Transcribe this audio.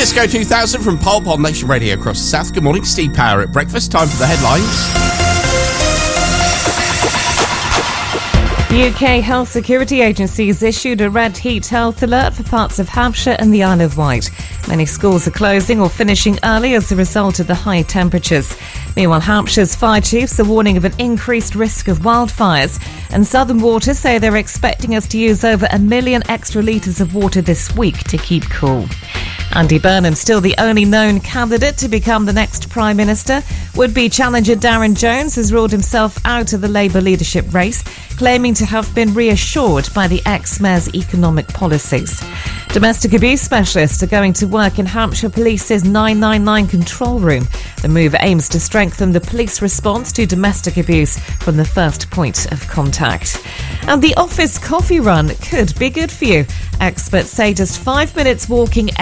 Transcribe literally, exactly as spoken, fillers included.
Disco two thousand from Pulp on Nation Radio across the South. Good morning, Steve Power at breakfast. Time for the headlines. The U K Health Security Agency has issued a red heat health alert for parts of Hampshire and the Isle of Wight. Many schools are closing or finishing early as a result of the high temperatures. Meanwhile, Hampshire's fire chiefs are warning of an increased risk of wildfires, and Southern Water say they're expecting us to use over a million extra litres of water this week to keep cool. Andy Burnham, still the only known candidate to become the next Prime Minister. Would-be challenger Darren Jones has ruled himself out of the Labour leadership race, claiming to have been reassured by the ex-mayor's economic policies. Domestic abuse specialists are going to work in Hampshire Police's nine nine nine control room. The move aims to strengthen the police response to domestic abuse from the first point of contact. And the office coffee run could be good for you. Experts say just five minutes walking